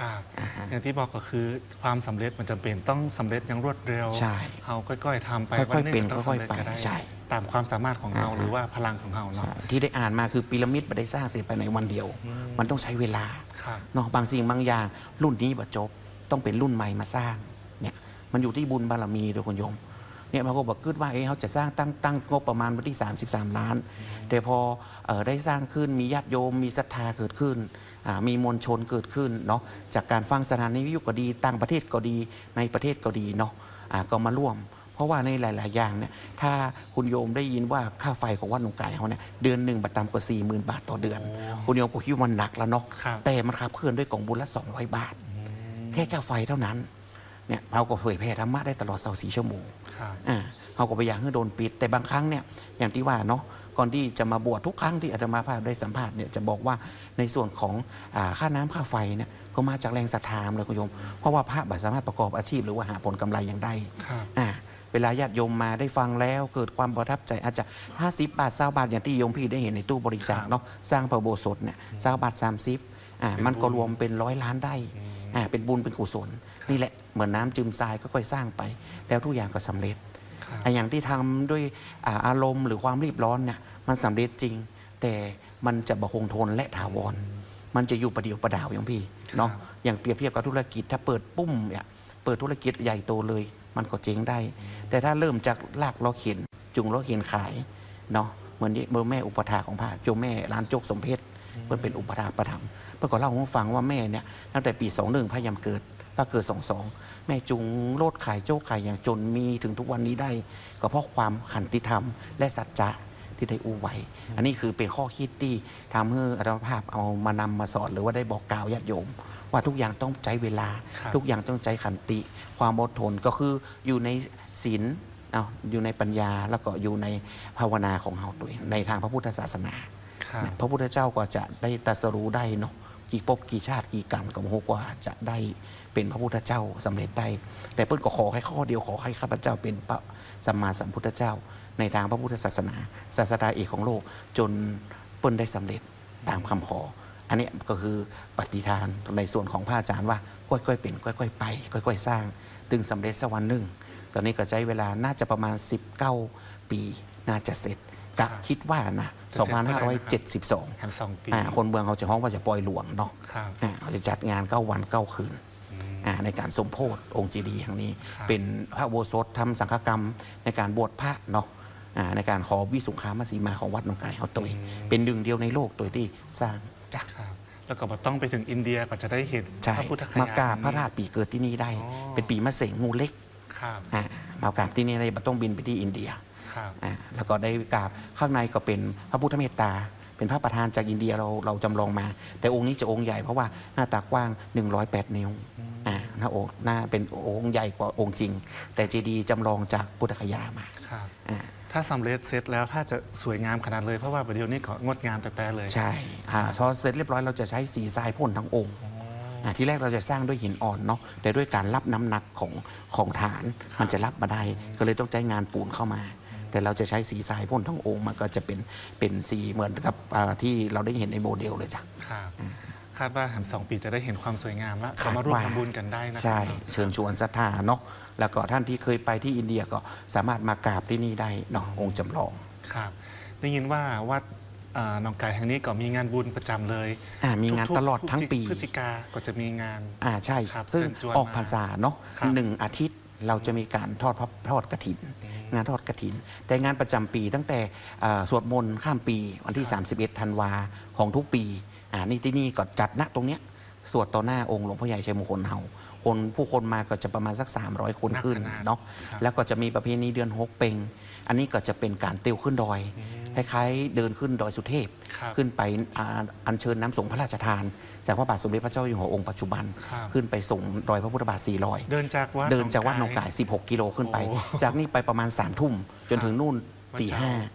ครับอย่างที่บอกก็คือความสำเร็จมันจำเป็นต้องสำเร็จอย่างรวดเร็วใช่เราค่อยๆทำไปค่อยๆเป็นวันหนึ่งก็ต้องค่อยๆไปสำเร็จก็ได้ใช่ตามความสามารถของเราหรือว่าพลังของเราเนาะที่ได้อ่านมาคือพีระมิดไม่ได้สร้างเสร็จไปในวันเดียวมันต้องใช้เวลาเนาะบางสิ่งบางอย่างรุ่นนี้บ่จบต้องเป็นรุ่นใหม่มาสร้างเนี่ยมันอยู่ที่บุญบารมีโดยคุณโยมเนี่ยมันก็บอกขึ้นว่าเขาจะสร้างตั้งงบประมาณวันที่33 ล้านแต่พอได้สร้างขึ้นมีญาติโยมมีศรัทธาเกิดขึ้นมีมวลชนเกิดขึ้นเนาะจากการฟังสถานีวิทยุก็ดีต่างประเทศก็ดีในประเทศก็ดีเนาะก็มาร่วมเพราะว่าในหลายๆอย่างเนี่ยถ้าคุณโยมได้ยินว่าค่าไฟของวัดหนองไก่เขาเนี่ยเดือนหนึ่งบัตรต่ำกว่า 40,000 บาทต่อเดือนคุณโยมก็คิดว่ามันหนักแล้วเนาะแต่มันขับเคลื่อนด้วยกล่องบุญละ200 บาทแค่ค่าไฟเท่านั้นเนี่ยเราก็เผยแผ่ธรรมะได้ตลอด24 ชั่วโมงเขาก็ไปอย่างให้โดนปิดแต่บางครั้งเนี่ยอย่างที่ว่าเนาะก่อนที่จะมาบวชทุกครั้งที่อาตมาภาพได้สัมภาษณ์เนี่ยจะบอกว่าในส่วนของค่าน้ำค่าไฟเนี่ยก็มาจากแรงศรัทธาเลยคุณโยมเพราะว่าพระบัตรสามารถประกอบอาชีพหรือว่าหาผลกำไรอย่างใดเวลาญาติโยมมาได้ฟังแล้วเกิดความประทับใจอาจจะ50 บาท20 บาทอย่างที่โยมพี่ได้เห็นในตู้บริจาคเนาะสร้างพระโบสถเนี่ย20 บาท30มันก็รวมเป็น100 ล้านได้เป็นบุญเป็นกุศลนี่แหละเหมือนน้ำจืมทรายก็ค่อยสร้างไปแล้วทุกอย่างก็สำเร็จอย่างที่ทำด้วยอารมณ์หรือความรีบร้อนเนี่ยมันสำเร็จจริงแต่มันจะบะคงทนและถาวรมันจะอยู่ประเดี๋ยวประดาวอย่างพี่เนาะอย่างเปรียบเทียบกับธุรกิจถ้าเปิดปุ้มเนี่ยเปิดธุรกิจใหญ่โตเลยมันก็เจ๊งได้แต่ถ้าเริ่มจากลากล้อเข็นจุงล้อเข็นขายเนาะเหมือนแม่อุปถาของพระโจแม่ร้านโจกสมเพชรเพื่อนเป็นอุปถาประถมเพื่อนก็เล่าให้ฟังว่าแม่เนี่ยตั้งแต่ปี21พระยามเกิดพระเกิด22แม่จุงโลดขายโจกขายอย่างจนมีถึงทุกวันนี้ได้ก็เพราะความขันติธรรมและสัจจะที่ได้อู้ไว้อันนี้คือเป็นข้อคิดที่ทำให้อาตมาภาพเอามานำมาสอนหรือว่าได้บอกกล่าวญาติโยมว่าทุกอย่างต้องใช้เวลาทุกอย่างต้องใช้ขันติความอดทนก็คืออยู่ในศีลอยู่ในปัญญาแล้วก็อยู่ในภาวนาของเราด้วยในทางพระพุทธศาสนาพระพุทธเจ้าก็จะได้ตรัสรู้ได้เนาะกี่ภพกี่ชาติกี่กรรมก็โหกว่าจะได้เป็นพระพุทธเจ้าสำเร็จได้แต่เพิ่นก็ขอให้ข้อเดียวขอให้ข้าพเจ้าเป็นพระสัมมาสัมพุทธเจ้าในทางพระพุทธศาสนาศาสดาเอกของโลกจนเปิ้นได้สำเร็จตามคำขออันนี้ก็คือปฏิทานในส่วนของพระอาจารย์ว่าค่อยๆเป็นค่อยๆไปค่อยๆสร้างถึงสำเร็จสักวันหนึ่งตอนนี้ก็ใช้เวลาน่าจะประมาณ19 ปีน่าจะเสร็จก็คิดว่านะ2572 ปีคนเมืองเขาจะฮ้องว่าจะปล่อยหลวงเนาะเขาจะจัดงาน9 วัน 9 คืนในการสมโภชองค์เจดีย์แห่งนี้เป็นพระอุโบสถทำสังฆกรรมในการบวชพระเนาะในการขอวิสุงคามสีมาของวัดหนองไก่เขาตัวเป็นหนึ่งเดียวในโลกตัวที่สร้างจ้ะแล้วก็ต้องไปถึงอินเดียก็จะได้เห็นพระพุทธคยามากราบพระธาตุปีเกิดที่นี่ได้เป็นปีมะเสงงูเล็กมากราบที่นี่ได้ต้องบินไปที่อินเดียแล้วก็ได้กราบข้างในก็เป็นพระพุทธเมตตาเป็นพระประธานจากอินเดียเราจำลองมาแต่องค์นี้จะองค์ใหญ่เพราะว่าหน้าตากว้าง108 นิ้วหน้าอกหน้าเป็นองค์ใหญ่กว่าองค์จริงแต่เจดีย์จำลองจากพุทธคยามาถ้าสำเร็จเสร็จแล้วถ้าจะสวยงามขนาดเลยเพราะว่าประเดี๋ยวนี้ก็งดงามแต่เลยใช่พอเสร็จเรียบร้อยเราจะใช้สีทรายพ่นทั้งองค์ที่แรกเราจะสร้างด้วยหินอ่อนเนาะแต่ด้วยการรับน้ำหนักของฐานมันจะรับมาได้ก็เลยต้องใช้งานปูนเข้ามาแต่เราจะใช้สีทรายพ่นทั้งองค์มันก็จะเป็นสีเหมือนกับที่เราได้เห็นในโมเดลเลยจ้ะคาดว่าหัน2 ปีจะได้เห็นความสวยงามแล้วก็มาร่วมทำบุญกันได้นะใช่เชิญชวนศรัทธาเนาะแล้วก็ท่านที่เคยไปที่อินเดียก็สามารถมากราบที่นี่ได้เนาะองค์จำลองครับได้ยินว่าวัดหนองไก่แห่งนี้ก็มีงานบุญประจำเลยมีงานตลอดทั้งปีพฤศจิกาก็จะมีงานใช่ซึ่งออกพรรษาเนาะ1 อาทิตย์เราจะมีการทอดกฐินงานทอดกฐินแต่งานประจำปีตั้งแต่สวดมนต์ข้ามปีวันที่31 ธันวาของทุกปีนี่ที่นี่ก็จัดณตรงเนี้ยสวดต่อหน้าองค์หลวงพ่อใหญ่ชัยมงคลเฮาผู้คนมาก็จะประมาณสัก300 คนขึ้นเนาะแล้วก็จะมีประเพณีเดือน6 เพ็งอันนี้ก็จะเป็นการเตียวขึ้นดอยคล้ายๆเดินขึ้นดอยสุเทพขึ้นไปอัญเชิญน้ำสงฆ์พระราชทานจากพระบาทสมเด็จพระเจ้าอยู่หัวองค์ปัจจุบันขึ้นไปส่งดอยพระพุทธบาท400 เดินจากวัดหนองไก่16 กิโลขึ้นไปจากนี้ไปประมาณ3 ทุ่มจนถึงนู่นตี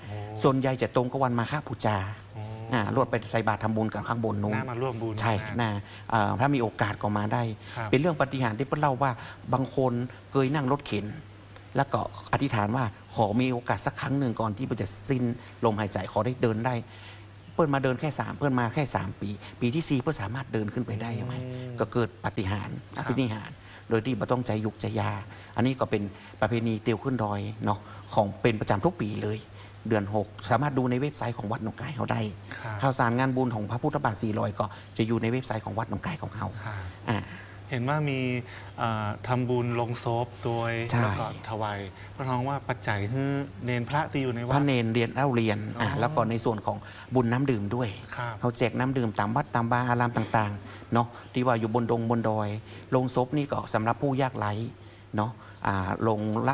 5ส่วนใหญ่จะตรงกับวันมาฆบูชารวดไปใส่บาตรทำบุญกับข้างบนนู้นมาร่วมบุญใช่ถ้ามีโอกาสก็มาได้เป็นเรื่องปาฏิหาริย์ที่เล่าว่าบางคนเคยนั่งรถเข็นแล้วก็อธิษฐานว่าขอมีโอกาสสักครั้งหนึ่งก่อนที่จะสิ้นลมหายใจขอได้เดินได้ปิ้ลมาเดินแค่3เปิ้ลมาแค่3 ปีปีที่4เปิ้ลสามารถเดินขึ้นไปได้ยังไงก็เกิดปาฏิหาริย์อภินิหารโดยที่ไม่ต้องใจยุกใจยาอันนี้ก็เป็นประเพณีเตียวขึ้นดอยเนาะของเป็นประจำทุกปีเลยเดือน 6 สามารถดูในเว็บไซต์ของวัดหนองกายเขาได้ข่าวสารงานบุญของพระพุทธบาท400ก็จะอยู่ในเว็บไซต์ของวัดหนองกายของเขาเห็นว่ามีทำบุญลงศพโดยแล้วก็ถวายพระน้องว่าปัจจัยคือเนนพระที่อยู่ในวัดพระเนนเรียนเล่าเรียนแล้วก็ในส่วนของบุญน้ำดื่มด้วยเขาแจกน้ำดื่มตามวัดตามบาร์อารามต่างๆเนาะที่ว่าอยู่บนดงบนดอยลงศพนี่ก็สำหรับผู้ยากไร้เนาะลงละ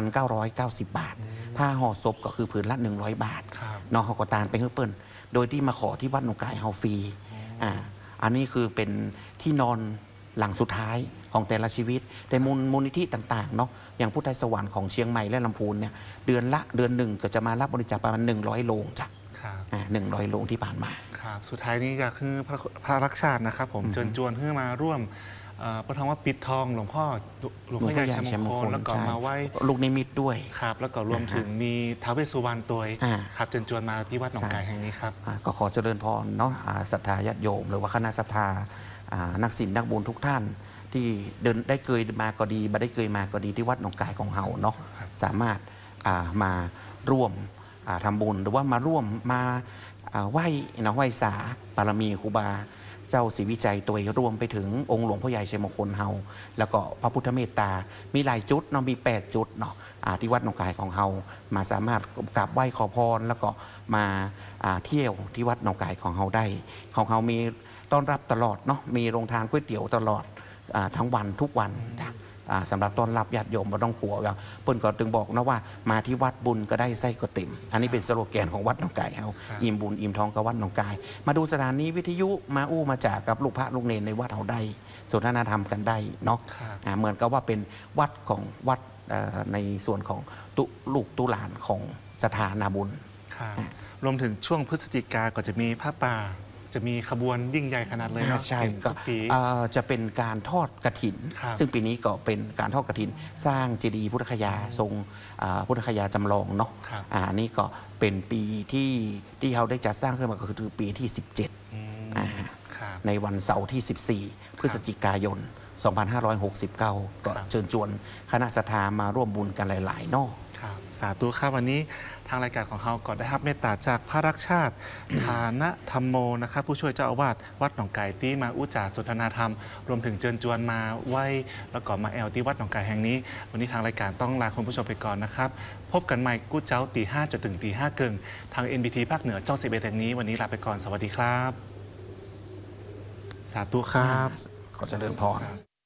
1,990 บาทผ้าห่อศพก็คือผืนละ100 บาทเนาะเขาก็ตานไปเพื่อเปิ้ลโดยที่มาขอที่วัดหนองกายเฮาฟรีอันนี้คือเป็นที่นอนหลังสุดท้ายของแต่ละชีวิตแต่มูลนิธิต่างๆเนาะอย่างพุทธสวรรค์ของเชียงใหม่และลำพูนเนี่ยเดือนหนึ่งก็จะมารับบริจาคประมาณ100 โลงจ้ะ100 โลงที่ผ่านมาครับสุดท้ายนี้ก็คือพระรักชาตินะครับผมเชิญชวนเพื่อมาร่วมพระทองว่าปิดทองหลวงพ่อใหญ่ชัยมงคลแล้วก็มาไหว้ลูกนิมิตด้วยครับแล้วก็รวมถึงมีท้าวเวสสุวรรณตัวครับเชิญชวนมาที่วัดหนองกายแห่งนี้ครับก็ขอเจริญพรเนาะศรัทธาญาติโยมหรือว่าคณะศรัทธานักศิลป์นักบุญทุกท่านที่เดินได้เคยมาก็ดีไม่ได้เคยมาก็ดีที่วัดหนองกายของเฮาเนาะสามารถมาร่วมทำบุญหรือว่ามาร่วมมาไหว้นะไหว้สาบารมีครูบาเจ้าศรีวิจัยตัวรวมไปถึงองค์หลวงพ่อใหญ่ชัยมงคลเฮาแล้วก็พระพุทธเมตตามีหลายจุดเนาะมี8 จุดเนาะที่วัดหนองกายของเฮามาสามารถกราบไหว้ขอพรแล้วก็มาเที่ยวที่วัดหนองกายของเฮาได้ของเฮามีต้อนรับตลอดเนาะมีโรงทานก๋วยเตี๋ยวตลอดทั้งวันทุกวันสำหรับต้อนรับญาติโยมไม่ต้องกลัวอย่างเปิ้ลก็ถึงบอกนะว่ามาที่วัดบุญก็ได้ไส้ก็เต็มอันนี้เป็นสโลแกนของวัดหนองกายเขาอิ่มบุญอิ่มทองกับวัดหนองกายมาดูสถานีวิทยุมาอู้มาจากกับลูกพระลูกเนรในวัดเขาได้สนทนาธรรมกันได้เนาะเหมือนกับว่าเป็นวัดของวัดในส่วนของลูกตุลานของสถานาบุญรวมถึงช่วงพฤศจิกาก็จะมีผ้าป่าจะมีขบวนยิ่งใหญ่ขนาดเลยนะใช่ก็จะเป็นการทอดกฐินซึ่งปีนี้ก็เป็นการทอดกฐินสร้างเจดีย์พุทธคยาทรงพุทธคยาจำลองเนาะอันนี้ก็เป็นปีที่เขาได้จัดสร้างขึ้นมาก็คือปีที่17ในวันเสาร์ที่14พฤศจิกายน2569ก็เชิญชวนคณะศรัทธามาร่วมบุญกันหลายๆเนาะสาธุครับวันนี้ทางรายการของเราก็ได้รับเมตตาจากพระรักชาติฐานะธรรมโมนะครับผู้ช่วยเจ้าอาวาสวัดหนองไก่ที่มาอุจจาสนทนาธรรมรวมถึงเชิญชวนมาไหว้แล้วก็มาแอลที่วัดหนองไก่แห่งนี้วันนี้ทางรายการต้องลาคุณผู้ชมไปก่อนนะครับพบกันใหม่กู้เจ้าตี 5 จนถึงตี 5 เกิงทาง NBT ภาคเหนือเจ้า11แห่งนี้วันนี้ลาไปก่อนสวัสดีครับสาธุครับขอเจริญพร